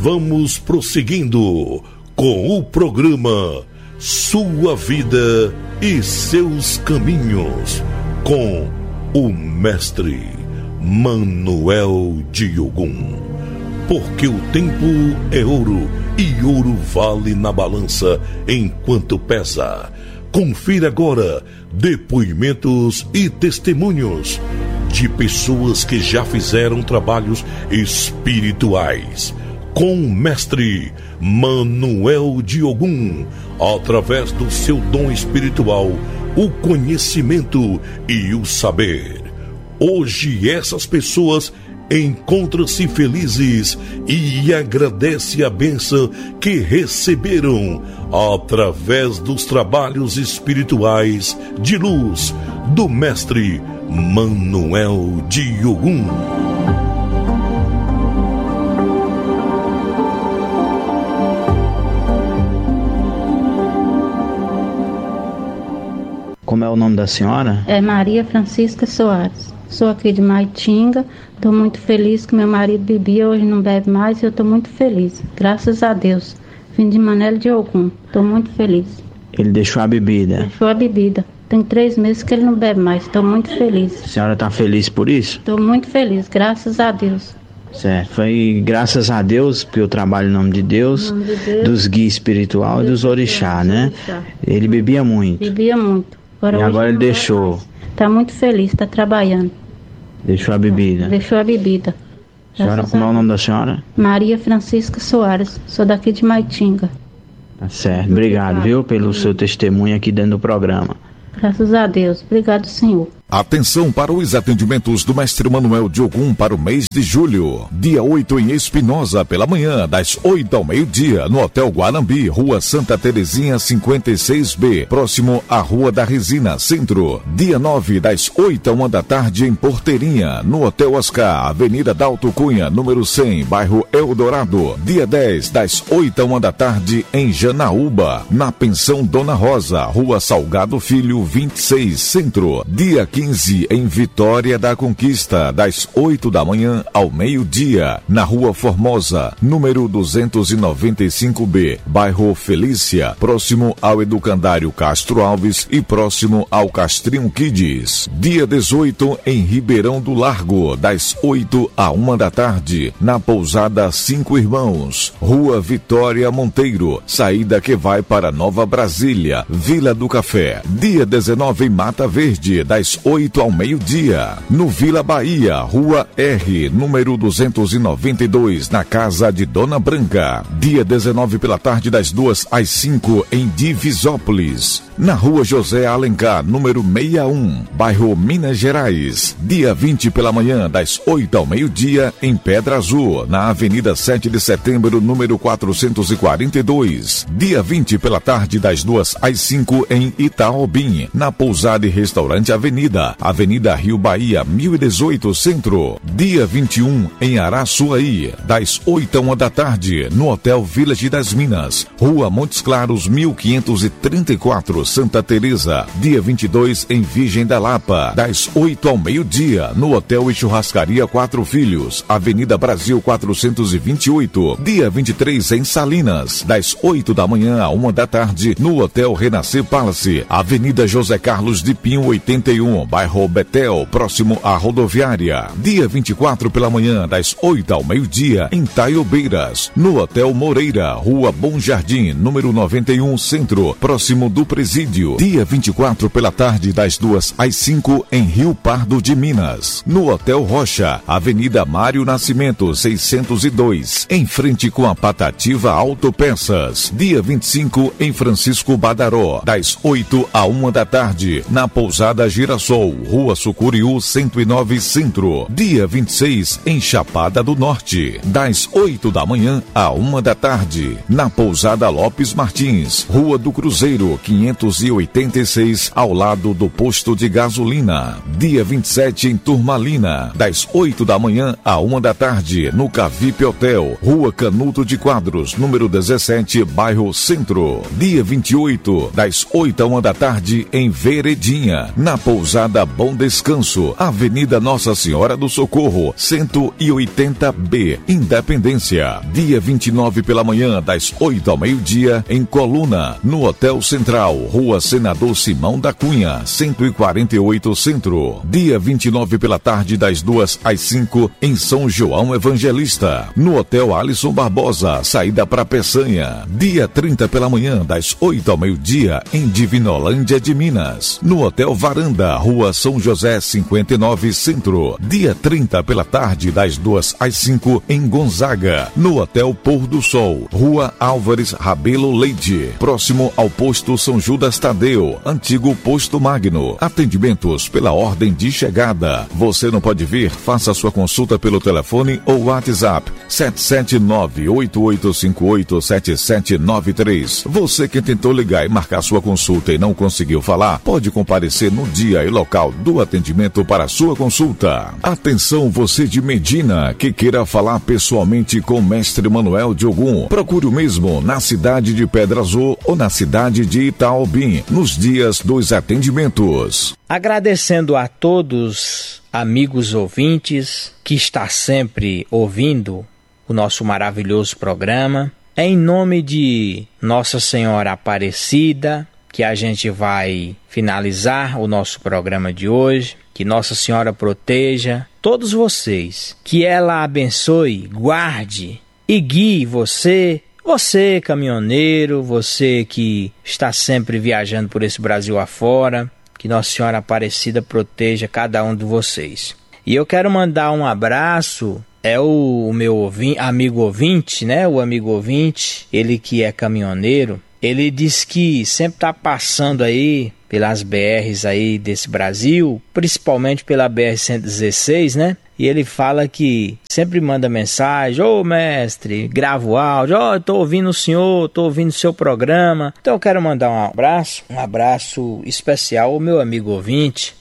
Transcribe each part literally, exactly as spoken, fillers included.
vamos prosseguindo com o programa Sua Vida e Seus Caminhos, com o mestre Manuel de Ogum. Porque o tempo é ouro e ouro vale na balança enquanto pesa. Confira agora depoimentos e testemunhos de pessoas que já fizeram trabalhos espirituais com o mestre Manuel de Ogum, através do seu dom espiritual, o conhecimento e o saber. Hoje essas pessoas encontram-se felizes e agradecem a bênção que receberam através dos trabalhos espirituais de luz do mestre Manuel de Ogum. Como é o nome da senhora? É Maria Francisca Soares. Sou aqui de Maitinga. Estou muito feliz que meu marido bebia, hoje não bebe mais e eu estou muito feliz. Graças a Deus. Vim de Manuel de Ogum. Estou muito feliz. Ele deixou a bebida? Deixou a bebida. Tem três meses que ele não bebe mais. Estou muito feliz. A senhora está feliz por isso? Estou muito feliz, graças a Deus. Certo. Foi graças a Deus, porque eu trabalho em nome de Deus, nome de Deus dos guias espiritual e dos orixá, né? Orixá. Ele bebia muito. Bebia muito. Agora, e agora ele deixou. Está muito feliz, está trabalhando. Deixou a bebida. Deixou a bebida. Senhora, como é o nome da senhora? Maria Francisca Soares. Sou daqui de Maitinga. Tá certo. Obrigado, viu, pelo seu testemunho aqui dentro do programa. Graças a Deus. Obrigado, Senhor. Atenção para os atendimentos do mestre Manuel de Ogum para o mês de julho. Dia oito em Espinosa, pela manhã, das oito ao meio-dia, no Hotel Guanambi, Rua Santa Terezinha, cinquenta e seis B, próximo à Rua da Resina, Centro. Dia nove, das oito à uma da tarde, em Porteirinha, no Hotel Oscar, Avenida Dalto Cunha, número cem, bairro Eldorado. Dia dez, das oito à uma da tarde, em Janaúba, na Pensão Dona Rosa, Rua Salgado Filho, vinte e seis, Centro. Dia quinze, em Vitória da Conquista, das oito da manhã ao meio-dia, na Rua Formosa, número duzentos e noventa e cinco B, bairro Felícia, próximo ao Educandário Castro Alves e próximo ao Castrinho Kids. Dia dezoito, em Ribeirão do Largo, das oito à uma da tarde, na Pousada Cinco Irmãos, Rua Vitória Monteiro, saída que vai para Nova Brasília, Vila do Café. Dia dezenove, em Mata Verde, das oito ao meio-dia, no Vila Bahia, Rua R, número duzentos e noventa e dois, na Casa de Dona Branca. Dia dezenove, pela tarde, das duas às cinco, em Divisópolis, na Rua José Alencar, número sessenta e um, bairro Minas Gerais. Dia vinte, pela manhã, das oito ao meio-dia, em Pedra Azul, na Avenida sete de Setembro, número quatrocentos e quarenta e dois. Dia vinte, pela tarde, das duas às cinco, em Itaobim, na Pousada e Restaurante Avenida, Avenida Rio Bahia, mil e dezoito, Centro. Dia vinte e um, em Araçuaí, das oito à uma da tarde, no Hotel Village das Minas, Rua Montes Claros, mil quinhentos e trinta e quatro, Santa Teresa. Dia vinte e dois, em Virgem da Lapa, das oito ao meio-dia, no Hotel e Churrascaria Quatro Filhos, Avenida Brasil quatrocentos e vinte e oito. Dia vinte e três, em Salinas, das oito da manhã à uma da tarde, no Hotel Renascer Palace, Avenida José Carlos de Pinho oitenta e um, bairro Betel, próximo à rodoviária. Dia vinte e quatro, pela manhã, das oito ao meio-dia, em Taiobeiras, no Hotel Moreira, Rua Bom Jardim, número noventa e um, Centro, próximo do Presídio. Dia vinte e quatro, pela tarde, das duas às cinco, em Rio Pardo de Minas, no Hotel Rocha, Avenida Mário Nascimento, seiscentos e dois, em frente com a Patativa Autopeças. Dia vinte e cinco, em Francisco Badaró, das oito à uma da tarde, na Pousada Girassol, Rua Sucuriú, cento e nove, Centro. Dia vinte e seis, em Chapada do Norte, das oito da manhã à uma da tarde, na Pousada Lopes Martins, Rua do Cruzeiro, quinhentos e oitenta e seis, ao lado do posto de gasolina. Dia vinte e sete, em Turmalina, das oito da manhã à uma da tarde, no Cavipe Hotel, Rua Canuto de Quadros, número dezessete, bairro Centro. Dia vinte e oito, das oito à uma da tarde, em Veredinha, na Pousada Estrada Bom Descanso, Avenida Nossa Senhora do Socorro, cento e oitenta B, Independência. Dia vinte e nove pela manhã, das oito ao meio-dia, em Coluna, no Hotel Central, Rua Senador Simão da Cunha, cento e quarenta e oito Centro. Dia vinte e nove pela tarde, das duas às cinco, em São João Evangelista, no Hotel Alisson Barbosa, saída para Peçanha. Dia trinta pela manhã, das oito ao meio-dia, em Divinolândia de Minas, no Hotel Varanda, Rua São José cinquenta e nove Centro. Dia trinta pela tarde, das duas às cinco, em Gonzaga, no Hotel Pôr do Sol, Rua Álvares Rabelo Leite, próximo ao Posto São Judas Tadeu, antigo Posto Magno. Atendimentos pela ordem de chegada. Você não pode vir? Faça sua consulta pelo telefone ou WhatsApp sete sete nove, oito oito cinco oito, sete sete nove três. Você que tentou ligar e marcar sua consulta e não conseguiu falar, pode comparecer no dia e local do atendimento para sua consulta. Atenção, você de Medina que queira falar pessoalmente com o mestre Manuel de Ogum. Procure o mesmo na cidade de Pedra Azul ou na cidade de Itaobim, nos dias dos atendimentos. Agradecendo a todos, amigos ouvintes, que está sempre ouvindo o nosso maravilhoso programa. É em nome de Nossa Senhora Aparecida que a gente vai finalizar o nosso programa de hoje. Que Nossa Senhora proteja todos vocês, que ela abençoe, guarde e guie você, você caminhoneiro, você que está sempre viajando por esse Brasil afora. Que Nossa Senhora Aparecida proteja cada um de vocês. E eu quero mandar um abraço, é o, o meu ouvi, amigo ouvinte, né? O amigo ouvinte, ele que é caminhoneiro, ele diz que sempre está passando aí pelas B Rs aí desse Brasil, principalmente pela B R cento e dezesseis, né? E ele fala que sempre manda mensagem: ô mestre, grava o áudio, ó, oh, eu tô ouvindo o senhor, tô ouvindo o seu programa. Então eu quero mandar um abraço, um abraço especial ao meu amigo ouvinte,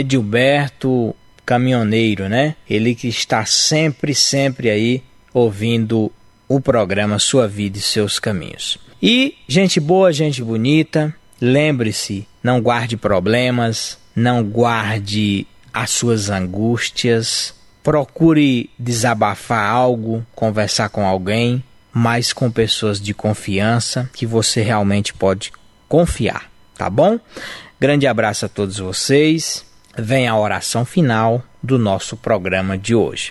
Edilberto Caminhoneiro, né? Ele que está sempre, sempre aí ouvindo o programa Sua Vida e Seus Caminhos. E gente boa, gente bonita, lembre-se, não guarde problemas, não guarde as suas angústias, procure desabafar algo, conversar com alguém, mas com pessoas de confiança que você realmente pode confiar, tá bom? Grande abraço a todos vocês. Vem a oração final do nosso programa de hoje.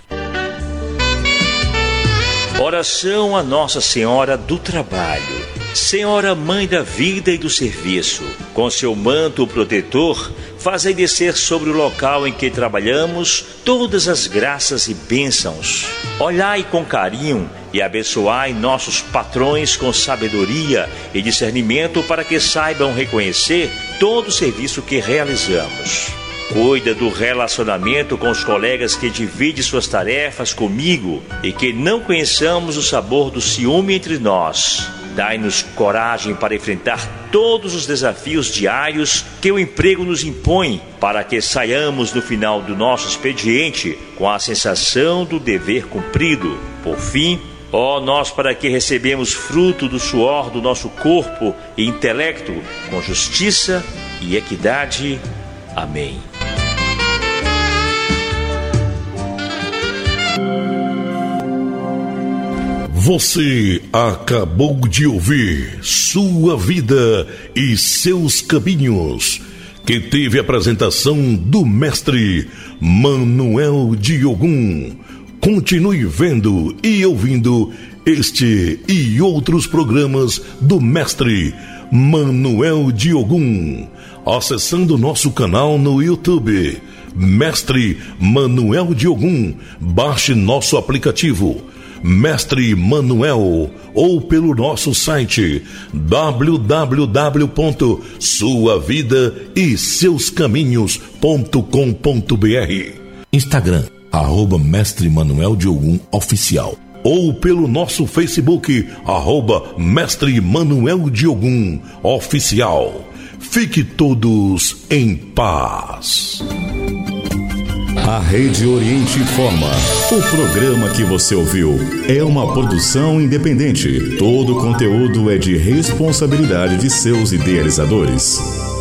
Oração a Nossa Senhora do Trabalho. Senhora Mãe da Vida e do Serviço, com seu manto protetor, fazei descer sobre o local em que trabalhamos todas as graças e bênçãos. Olhai com carinho e abençoai nossos patrões com sabedoria e discernimento para que saibam reconhecer todo o serviço que realizamos. Cuida do relacionamento com os colegas que dividem suas tarefas comigo e que não conheçamos o sabor do ciúme entre nós. Dai-nos coragem para enfrentar todos os desafios diários que o emprego nos impõe, para que saiamos no final do nosso expediente com a sensação do dever cumprido. Por fim, ó nós para que recebemos fruto do suor do nosso corpo e intelecto, com justiça e equidade. Amém. Você acabou de ouvir Sua Vida e Seus Caminhos, que teve a apresentação do mestre Manuel de Ogum. Continue vendo e ouvindo este e outros programas do mestre Manuel de Ogum, acessando nosso canal no YouTube, Mestre Manuel de Ogum. Baixe nosso aplicativo Mestre Manuel, ou pelo nosso site w w w ponto sua vida e seus caminhos ponto com ponto b r, Instagram, arroba Mestre Manuel de Ogum Oficial, ou pelo nosso Facebook, arroba Mestre Manuel de Ogum Oficial. Fique todos em paz. A Rede Oriente informa. O programa que você ouviu é uma produção independente. Todo o conteúdo é de responsabilidade de seus idealizadores.